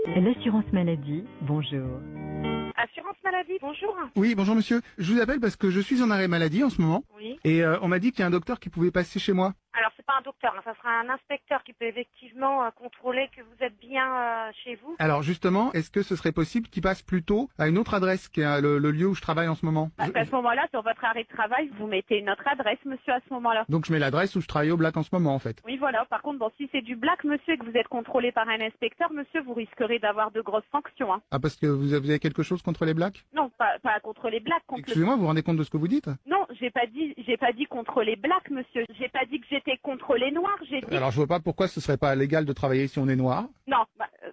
L'assurance maladie, bonjour. Assurance maladie, bonjour. Oui, bonjour monsieur. Je vous appelle parce que je suis en arrêt maladie en ce moment. Oui. Et on m'a dit qu'il y a un docteur qui pouvait passer chez moi. Alors, c'est pas un docteur, hein, ça sera un inspecteur qui peut effectivement contrôler que vous êtes bien chez vous. Alors justement, est-ce que ce serait possible qu'il passe plutôt à une autre adresse qui est le lieu où je travaille en ce moment? À ce moment-là, sur votre arrêt de travail, vous mettez notre adresse, monsieur, à ce moment-là. Donc je mets l'adresse où je travaille au Black en ce moment en fait. Oui, voilà. Par contre, bon, si c'est du black, monsieur, et que vous êtes contrôlé par un inspecteur, monsieur, vous risquerez d'avoir de grosses sanctions. Hein. Ah, parce que vous avez quelque chose contre les Blacks? Non, pas contre les blacks. Contre Excusez-moi, vous vous rendez compte de ce que vous dites? Non, j'ai pas dit contre les blacks, monsieur. J'ai pas dit que j'étais contre les noirs. J'ai dit. Alors je vois pas pourquoi ce serait pas légal de travailler si on est noir. Non,